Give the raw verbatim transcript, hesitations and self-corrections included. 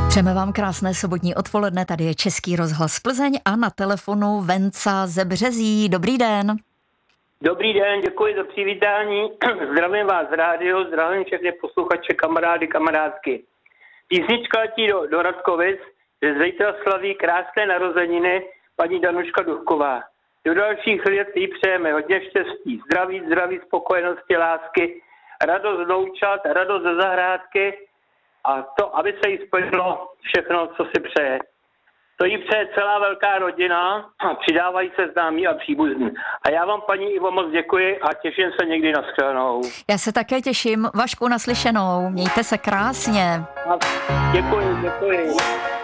Přejeme vám krásné sobotní odpoledne, tady je Český rozhlas Plzeň a na telefonu Venca ze Březí. Dobrý den. Dobrý den, děkuji za přivítání. Zdravím vás z rádio, zdravím všechny posluchače, kamarády, kamarádky. Písnička letí do, do Radkovic, že zítra slaví krásné narozeniny paní Danuška Duchková. Do dalších let jí přejeme hodně štěstí, zdraví, zdraví, spokojenosti, lásky, radost vnoučat, radost ze zahrádky a to, aby se jí splnilo všechno, co si přeje. To jí přeje celá velká rodina a přidávají se známí a příbuzní. A já vám, paní Ivo, moc děkuji a těším se někdy na shledanou. Já se také těším. Vašku, naslyšenou. Mějte se krásně. Děkuji, děkuji.